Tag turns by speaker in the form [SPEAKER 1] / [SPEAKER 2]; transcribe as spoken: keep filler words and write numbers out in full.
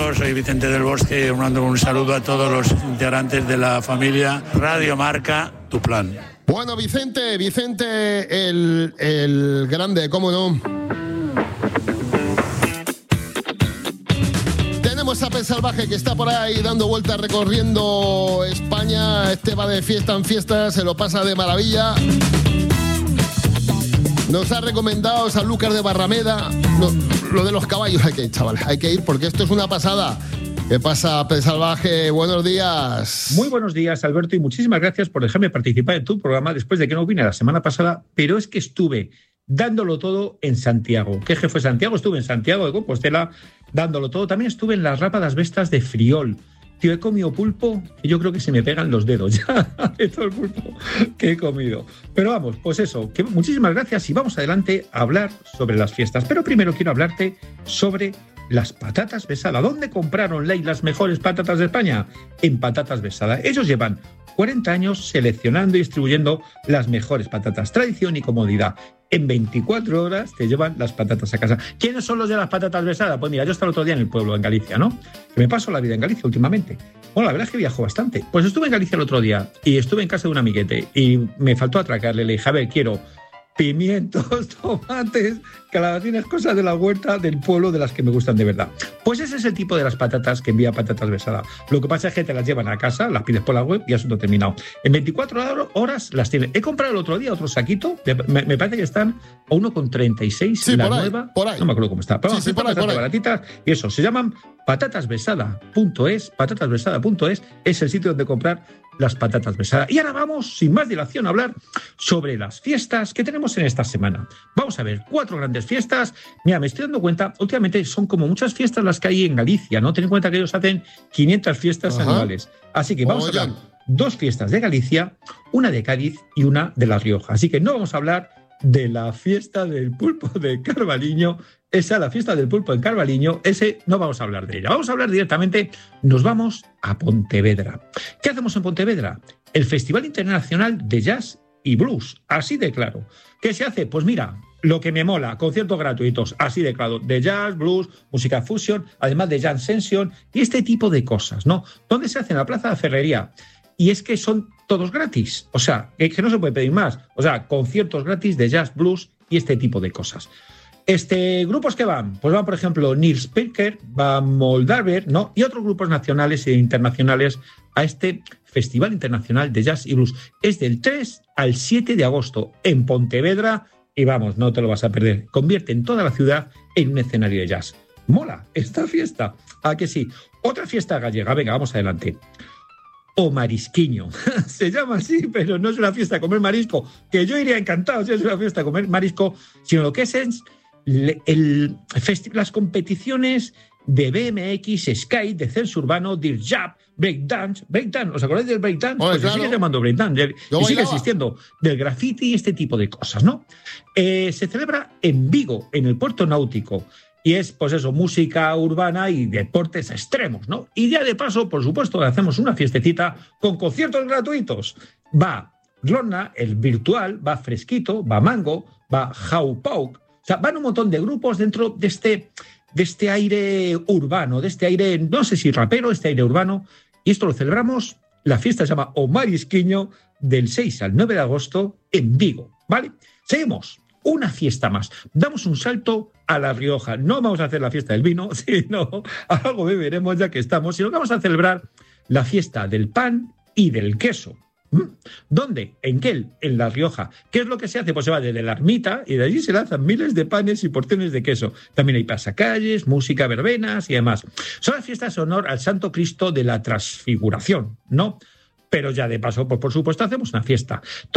[SPEAKER 1] amigos, soy Vicente del Bosque, mando un saludo a todos los integrantes de la familia Radio Marca, tu plan.
[SPEAKER 2] Bueno, Vicente, Vicente el, el grande, ¿cómo no? Tenemos a Pez Salvaje que está por ahí dando vueltas recorriendo España. Este va de fiesta en fiesta, se lo pasa de maravilla. Nos ha recomendado Sanlúcar de Barrameda. No, lo de los caballos hay que ir, chavales, hay que ir porque esto es una pasada. ¿Qué pasa, Pez Salvaje? Buenos días.
[SPEAKER 3] Muy buenos días, Alberto, y muchísimas gracias por dejarme participar en tu programa después de que no vine la semana pasada, pero es que estuve dándolo todo en Santiago. ¿Qué jefe Santiago? Estuve en Santiago de Compostela dándolo todo. También estuve en las Rápadas Vestas de Friol. Tío, he comido pulpo y yo creo que se me pegan los dedos ya de todo el pulpo que he comido. Pero vamos, pues eso, que muchísimas gracias y vamos adelante a hablar sobre las fiestas. Pero primero quiero hablarte sobre las patatas Besada. ¿Dónde compraron Ley las mejores patatas de España? En Patatas Besada. Ellos llevan cuarenta años seleccionando y distribuyendo las mejores patatas. Tradición y comodidad. En veinticuatro horas te llevan las patatas a casa. ¿Quiénes son los de las patatas Besada? Pues mira, yo estaba el otro día en el pueblo, en Galicia, ¿no? Que me paso la vida en Galicia últimamente. Bueno, la verdad es que viajo bastante. Pues estuve en Galicia el otro día y estuve en casa de un amiguete y me faltó atracarle. Le dije, a ver, quiero pimientos, tomates, calabacines, cosas de la huerta del pueblo de las que me gustan de verdad. Pues ese es el tipo de las patatas que envía Patatas Besada. Lo que pasa es que te las llevan a casa, las pides por la web y asunto terminado. En veinticuatro horas las tienen. He comprado el otro día otro saquito, me, me parece que están a uno con treinta y seis,
[SPEAKER 2] sí,
[SPEAKER 3] la
[SPEAKER 2] por ahí,
[SPEAKER 3] nueva.
[SPEAKER 2] Por ahí.
[SPEAKER 3] No me acuerdo cómo está. Pero
[SPEAKER 2] sí, sí, por ahí, por ahí.
[SPEAKER 3] baratitas y eso, se llaman patatas besada punto es, patatas besada punto es es el sitio donde comprar las patatas Besada. Y ahora vamos, sin más dilación, a hablar sobre las fiestas que tenemos en esta semana. Vamos a ver, cuatro grandes fiestas. Mira, me estoy dando cuenta, últimamente son como muchas fiestas las que hay en Galicia, ¿no? Ten en cuenta que ellos hacen quinientas fiestas Ajá. anuales. Así que vamos Oye. a hablar dos fiestas de Galicia, una de Cádiz y una de La Rioja. Así que no vamos a hablar de la fiesta del pulpo de Carballiño. Esa, la fiesta del pulpo en Carballiño, ese no vamos a hablar de ella. Vamos a hablar directamente, nos vamos a Pontevedra. ¿Qué hacemos en Pontevedra? El Festival Internacional de Jazz y Blues, así de claro. ¿Qué se hace? Pues mira, lo que me mola, conciertos gratuitos, así de claro, de jazz, blues, música fusion, además de jam session y este tipo de cosas, ¿no? ¿Dónde se hace? En la Plaza de Ferrería. Y es que son todos gratis, o sea, es que no se puede pedir más. O sea, conciertos gratis de jazz, blues y este tipo de cosas. Este, grupos que van, pues van por ejemplo Nils Peker, va Moldaver, ¿no? Y otros grupos nacionales e internacionales a este Festival Internacional de Jazz y Blues. Es del tres al siete de agosto en Pontevedra y vamos, no te lo vas a perder. Convierte en toda la ciudad en un escenario de jazz. Mola esta fiesta, ¿a que sí? Otra fiesta gallega, venga, vamos adelante. O marisquiño. Se llama así, pero no es una fiesta a comer marisco, que yo iría encantado si es una fiesta a comer marisco, sino lo que es es el, el festi- las competiciones de B M X, skate, descenso urbano, dirt jab, breakdance, breakdance, ¿os acordáis del breakdance?
[SPEAKER 2] Oye,
[SPEAKER 3] Pues
[SPEAKER 2] claro.
[SPEAKER 3] se sigue llamando breakdance, y sigue existiendo, del graffiti y este tipo de cosas, ¿no? Eh, se celebra en Vigo, en el puerto náutico, y es, pues eso, música urbana y deportes extremos, ¿no? Y ya de paso, por supuesto, hacemos una fiestecita con conciertos gratuitos. Va Ronna, el virtual, va Fresquito, va Mango, va How Pauk. O sea, van un montón de grupos dentro de este, de este aire urbano, de este aire, no sé si rapero, este aire urbano. Y esto lo celebramos, la fiesta se llama O Marisquiño, del seis al nueve de agosto en Vigo, ¿vale? Seguimos. Una fiesta más. Damos un salto a La Rioja. No vamos a hacer la fiesta del vino, sino algo beberemos ya que estamos, sino que vamos a celebrar la fiesta del pan y del queso. ¿Dónde? ¿En qué? En La Rioja. ¿Qué es lo que se hace? Pues se va desde la ermita y de allí se lanzan miles de panes y porciones de queso. También hay pasacalles, música, verbenas y demás. Son las fiestas en honor al Santo Cristo de la Transfiguración, ¿no? Pero ya de paso, pues por supuesto, hacemos una fiesta.